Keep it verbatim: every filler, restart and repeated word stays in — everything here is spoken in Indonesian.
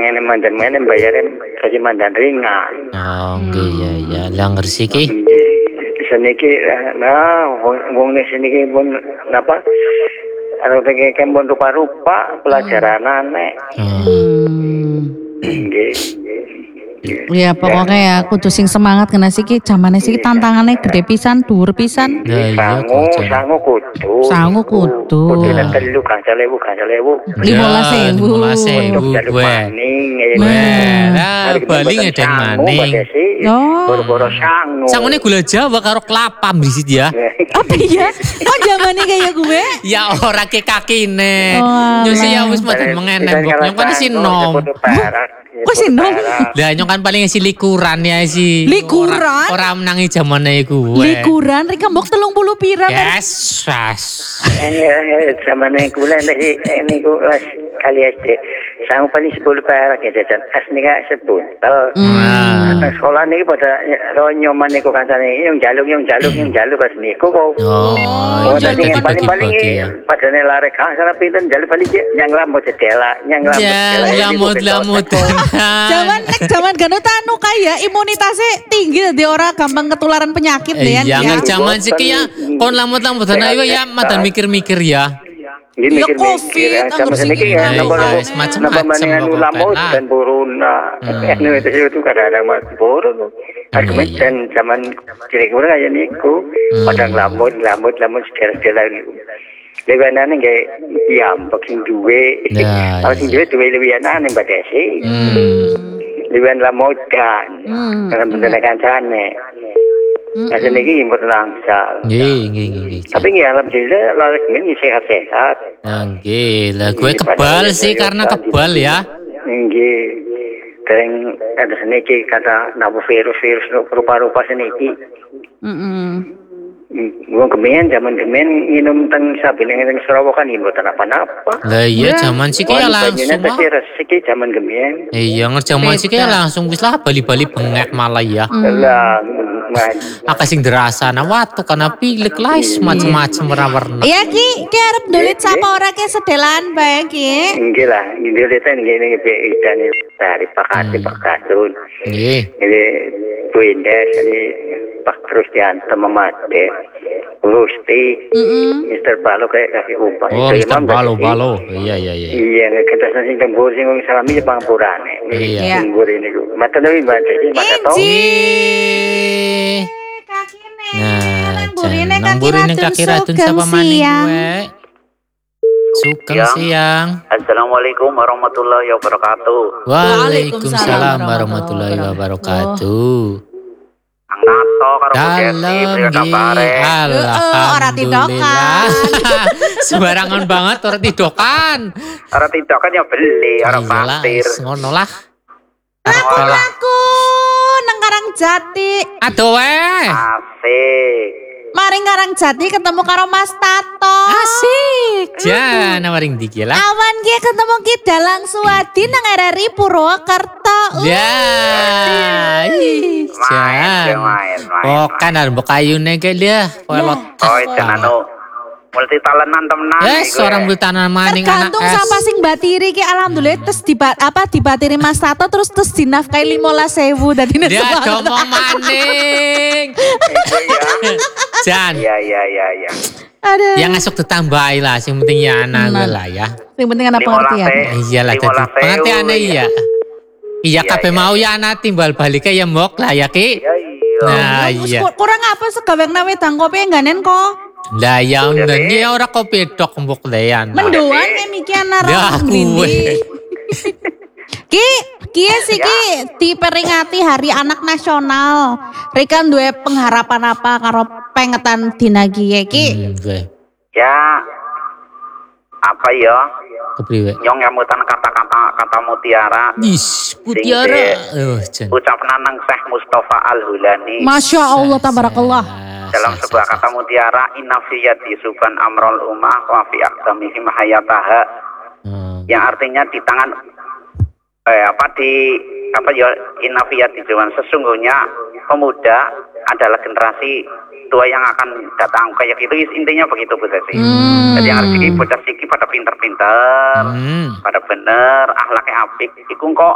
ngene mandan ngene bayaran gaji mandan ringan. Oh, nggih ya ya. Lah ngersi ki. Seniki nah wong seniki pun napa anu tege kembon rupa-rupa pelajaran aneh. Hmm. Nggih. Ya pokoknya ya kudu sing semangat kena siki zamane siki tantangannya gede pisan, dhuwur pisan. Nah, iya sangu, kok. sangu kudu. Sangu kudu. Kudu nek telu kan salewu kan salewu. lima belas ribu. lima belas ribu Jaluk gue. maning. Lah, Bali ngedeng maning. Oh. Boro-boro sangu. Sangune gula Jawa karo kelapa mrisit ya. Apa ya? Oh zamannya kayak gue? Ya ora ke kakine. Oh, Nyusi ya alah. wis madan mengenem kok nyong kan sinom. Kok sinom? Lah nyong kan paling isi likuran ya si. Likuran? Ora ora menangi zamane gue. Likuran rika mbok telung puluh pira kan? Yes, yes. Eh, zamane kula nek niku las kali S D. Sangu paling sepuluh perak ya jajan. As nika sebuntel. Hmm. Sekolah niki pada ronyoman niku kancane yang jaluk yang jaluk yang jaluk pas niku kok. Oh, Oh, iya tadi yang bagi-bagi paling-paling ya. padane lare kan sana pinten jaluk paling yang lamut jedela, yang lamut Ya, lamut-lamut. Zaman nek zaman ganut anu kaya imunitasnya tinggi dadi ora gampang ketularan penyakit deh Eh, ya. jangan zaman siki ya kon lamut-lamutan ayo ya madan mikir-mikir ya. Ini Ya, mikir-mikir COVID, sama anggur sedikit sini, ya, ya, nambah ya, semacam-macam bandingan pokoknya. lamut dan corona. Ini itu itu kadang-kadang masih boros. Argumen iya. dan zaman kira-kira kayak niku, padang lamut, lamut, lamut sejarah-sejarah niku. Lewanane nggih piyambak sing duwe. Ya, Kalau sing duwe duwe lewanane Mbak Desi. Hmm. Lewan lamodan. Karena bener kancane. Nah, seniki impor langsal. Nggih, nggih, nggih. Tapi nggih alhamdulillah lalu ini sehat-sehat. Nah, nggih, lah gue kebal sih karena kebal ya. Nggih. Dereng ada seniki kata nabu virus-virus rupa-rupa seniki. Heeh. Wong kemen zaman kemen minum teng sabene teng Sarawak kan ibu apa-apa. Lah iya zaman sih kayak langsung lah. lah. Tapi resiki zaman kemen. Iya ngerjaman sih kayak langsung wis lah bali-bali bengek malah ya. Lah Aka sing derasa na watu kana pilek lah macam-macam warna-warna. Ya ki, ki arep dolit sama ora ki sedelan bae ki. Nggih lah, nggih leten nggih nggih pisan dari pakati pakatun. Nggih. Ini Windes ini Pak Kristian Temamade. Rusti, Mister Balo kayak kasih upah. Oh, Mister Balo Balo. Iya iya iya. Iya, kita sing tembur sing wong salami pangapurane. Iya. Tembur ini ku. Mata dewi baca iki mata to. Nah, nang burine kaki ratun sapa maning we. Sugeng siang. Assalamualaikum warahmatullahi wabarakatuh. Waalaikumsalam warahmatullahi wabarakatuh. Ang nato karo Dalam priyo kabare. Ora tidokan. Sembarangan banget ora tidokan. Ora tidokan ya beli, ora pasir. Ngono lah. Aku nang Karangjati. Aduh weh. Asik. Mari Karangjati ketemu karo Mas Tato. Asik. Jan waring ndi lah. Awan ki ketemu ki Dalang Suwadi nang R R I Purwokerto. Ya. Ih, Jan. Bukan ada mbok kayune ke dia. Pelot. Oh, jangan anu. Multi talentan temenan. Eh, seorang multi talentan maning anak. Tergantung sama sing batiri ki alhamdulillah terus dibat apa dibatiri Mas Tato terus terus dinafkahi lima belas ribu dadi dia ngomong maning. Jan. Iya iya iya iya. Aduh. Yang ngasuk ditambahi lah, yang penting ya anak gue lah ya. Yang penting anak pengertian. Eh, iyalah jadi pengertian iya. Iya kabeh mau ya anak timbal balik ya mbok lah ya ki. Iya iya. Nah iya. Kurang apa segaweng nawe dang kopi ngganen kok. Lah ya undang ya ora kopi dok mbok leyan. Mendoan kayak mikian nara ngrindi. Ki, ki sih ki diperingati Hari Anak Nasional. Rika duwe pengharapan apa karo pengetan dina kiye ki? Ya apa ya? Kepriwe? Nyong nyamutan kata-kata kata mutiara. Is mutiara. Oh, Jan. Ucapan nang Syekh Mustafa Al-Hulani. Masya Allah tabarakallah. Dalam sebuah kata mutiara, inna fi yadi suban amrul ummah wa fi aqdamihim hayataha. Yang artinya di tangan eh apa di apa ya inna fi yadi suban sesungguhnya pemuda adalah generasi tua yang akan datang kayak gitu intinya begitu Bu Desi. Hmm. Jadi yang harus iki bocah siki pada pinter-pinter, hmm. pada bener, akhlaknya apik. Iku kok